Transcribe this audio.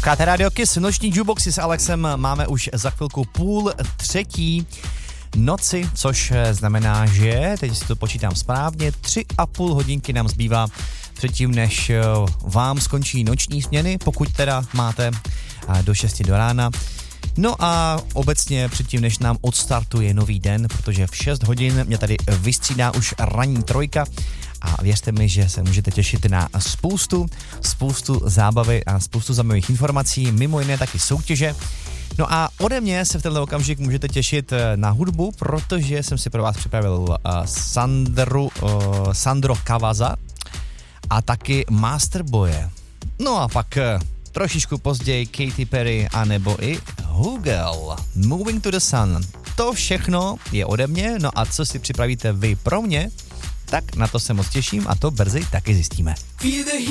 Posloucháte Radio Kiss, noční jukeboxy s Alexem máme už za chvilku 2:30 noci, což znamená, že, teď si to počítám správně, 3,5 hodinky nám zbývá předtím, než vám skončí noční směny, pokud teda máte do 6 do rána. No a obecně předtím, než nám odstartuje nový den, protože v 6 hodin mě tady vystřídá už ranní trojka a věřte mi, že se můžete těšit na spoustu zábavy a spoustu zajímavých informací, mimo jiné taky soutěže. No a ode mě se v tenhle okamžik můžete těšit na hudbu, protože jsem si pro vás připravil Sandro Cavazza a taky Masterboye. No a pak trošičku později Katy Perry anebo i Hugel, Moving to the Sun. To všechno je ode mě, no a co si připravíte vy pro mě, tak na to se moc těším a to brzy taky zjistíme.